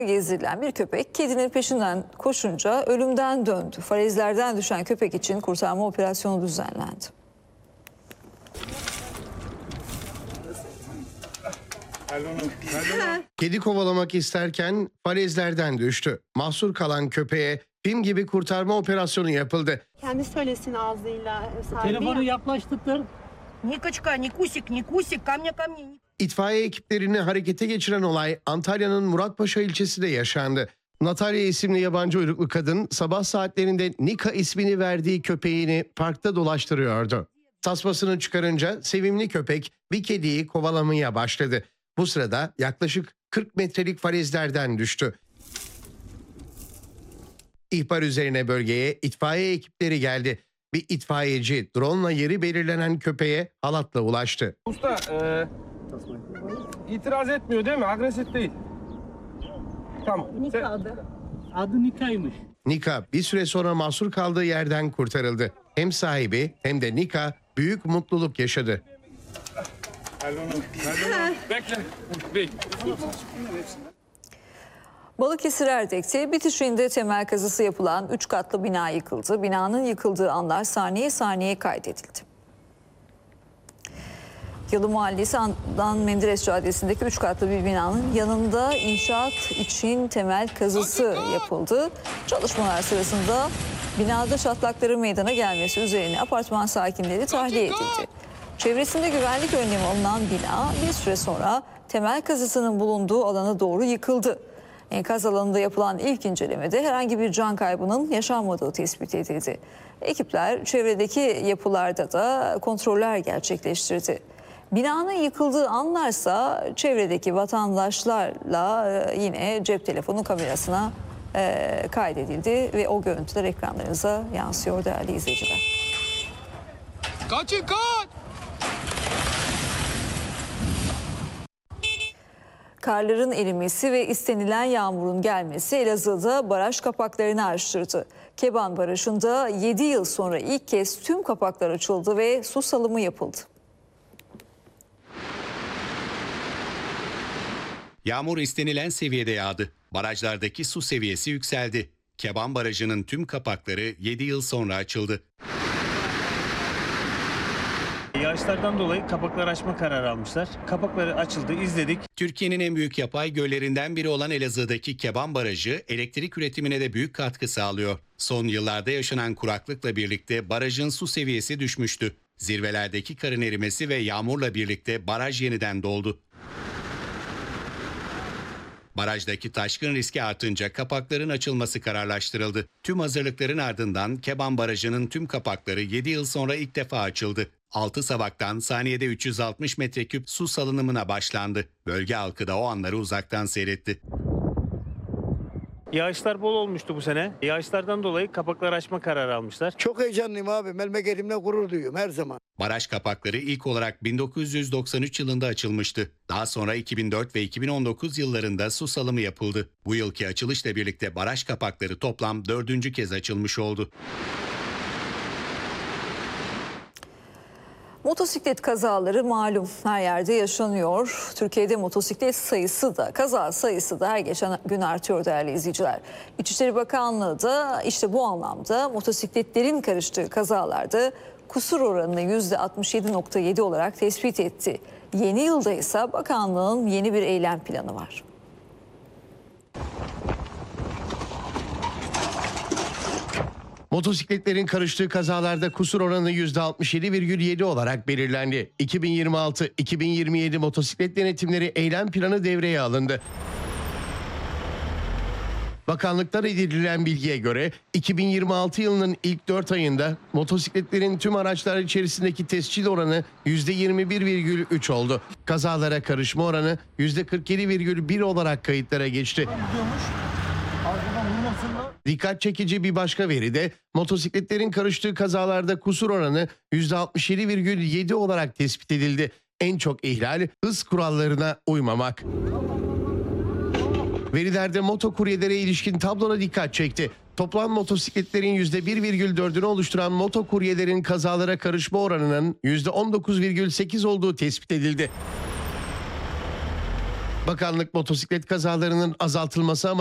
Gezdirilen bir köpek kedinin peşinden koşunca ölümden döndü. Falezlerden düşen köpek için kurtarma operasyonu düzenlendi. Kedi kovalamak isterken falezlerden düştü. Mahsur kalan köpeğe film gibi kurtarma operasyonu yapıldı. Kendi söylesin ağzıyla sahibi. Telefonu yaklaştırdır. Никочка, Никусик, Никусик, ко мне, ко мне. İtfaiye ekiplerini harekete geçiren olay Antalya'nın Muratpaşa ilçesinde yaşandı. Natalya isimli yabancı uyruklu kadın sabah saatlerinde Nika ismini verdiği köpeğini parkta dolaştırıyordu. Tasmasını çıkarınca sevimli köpek bir kediyi kovalamaya başladı. Bu sırada yaklaşık 40 metrelik falezlerden düştü. İhbar üzerine bölgeye itfaiye ekipleri geldi. Bir itfaiyeci drone'la yeri belirlenen köpeğe halatla ulaştı. Usta itiraz etmiyor değil mi? Agresif değil. Tamam. Adı Nika'ymış. Nika bir süre sonra mahsur kaldığı yerden kurtarıldı. Hem sahibi hem de Nika büyük mutluluk yaşadı. Bekle. Bekle. Balıkesir Erdek'te bitişiğinde temel kazısı yapılan 3 katlı bina yıkıldı. Binanın yıkıldığı anlar saniye saniye kaydedildi. Yalı Mahallesi Adnan Menderes Caddesi'ndeki 3 katlı bir binanın yanında inşaat için temel kazısı yapıldı. Çalışmalar sırasında binada çatlakların meydana gelmesi üzerine apartman sakinleri tahliye edildi. Çevresinde güvenlik önlemi alınan bina bir süre sonra temel kazısının bulunduğu alana doğru yıkıldı. Enkaz alanında yapılan ilk incelemede herhangi bir can kaybının yaşanmadığı tespit edildi. Ekipler çevredeki yapılarda da kontroller gerçekleştirdi. Binanın yıkıldığı anlarsa çevredeki vatandaşlarla yine cep telefonu kamerasına kaydedildi ve o görüntüler ekranlarınıza yansıyor değerli izleyiciler. Kaçın kaç! Karların erimesi ve istenilen yağmurun gelmesi Elazığ'da baraj kapaklarını açtırdı. Keban Barajı'nda 7 yıl sonra ilk kez tüm kapaklar açıldı ve su salımı yapıldı. Yağmur istenilen seviyede yağdı. Barajlardaki su seviyesi yükseldi. Keban Barajı'nın tüm kapakları 7 yıl sonra açıldı. Yağışlardan dolayı kapakları açma kararı almışlar. Kapakları açıldı, izledik. Türkiye'nin en büyük yapay göllerinden biri olan Elazığ'daki Keban Barajı elektrik üretimine de büyük katkı sağlıyor. Son yıllarda yaşanan kuraklıkla birlikte barajın su seviyesi düşmüştü. Zirvelerdeki karın erimesi ve yağmurla birlikte baraj yeniden doldu. Barajdaki taşkın riski artınca kapakların açılması kararlaştırıldı. Tüm hazırlıkların ardından Keban Barajı'nın tüm kapakları 7 yıl sonra ilk defa açıldı. 6 savaktan saniyede 360 metreküp su salınımına başlandı. Bölge halkı da o anları uzaktan seyretti. Yağışlar bol olmuştu bu sene. Yağışlardan dolayı kapakları açma kararı almışlar. Çok heyecanlıyım abi. Memleketimle gurur duyuyorum her zaman. Baraj kapakları ilk olarak 1993 yılında açılmıştı. Daha sonra 2004 ve 2019 yıllarında su salımı yapıldı. Bu yılki açılışla birlikte baraj kapakları toplam 4. kez açılmış oldu. Motosiklet kazaları malum her yerde yaşanıyor. Türkiye'de motosiklet sayısı da kaza sayısı da her geçen gün artıyor değerli izleyiciler. İçişleri Bakanlığı da işte bu anlamda motosikletlerin karıştığı kazalarda kusur oranını %67.7 olarak tespit etti. Yeni yılda ise bakanlığın yeni bir eylem planı var. Motosikletlerin karıştığı kazalarda kusur oranı %67,7 olarak belirlendi. 2026-2027 motosiklet denetimleri eylem planı devreye alındı. Bakanlıktan edinilen bilgiye göre 2026 yılının ilk 4 ayında motosikletlerin tüm araçlar içerisindeki tescil oranı %21,3 oldu. Kazalara karışma oranı %47,1 olarak kayıtlara geçti. Dikkat çekici bir başka veri de motosikletlerin karıştığı kazalarda kusur oranı %67,7 olarak tespit edildi. En çok ihlal hız kurallarına uymamak. Verilerde motokuryelere ilişkin tabloda dikkat çekti. Toplam motosikletlerin %1,4'ünü oluşturan motokuryelerin kazalara karışma oranının %19,8 olduğu tespit edildi. Bakanlık motosiklet kazalarının azaltılması